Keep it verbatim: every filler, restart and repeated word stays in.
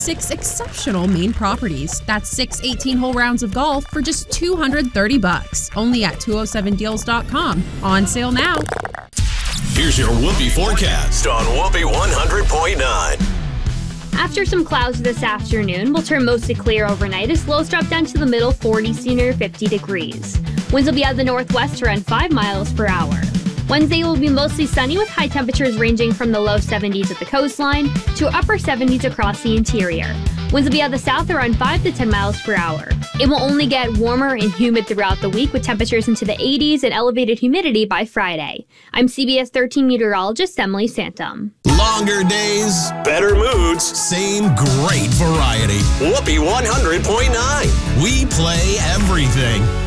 Six exceptional Maine properties. That's six eighteen-hole rounds of golf for just two hundred thirty bucks. Only at two oh seven deals dot com. On sale now. Here's your Whoopee forecast on Whoopee one hundred point nine. After some clouds this afternoon, we'll turn mostly clear overnight as lows drop down to the middle forties to near fifty degrees. Winds will be out of the northwest around five miles per hour. Wednesday will be mostly sunny with high temperatures ranging from the low seventies at the coastline to upper seventies across the interior. Winds will be out of the south around five to ten miles per hour. It will only get warmer and humid throughout the week with temperatures into the eighties and elevated humidity by Friday. I'm C B S thirteen meteorologist Emily Santum. Longer days, better moods, same great variety. Whoopee one hundred point nine. We play everything.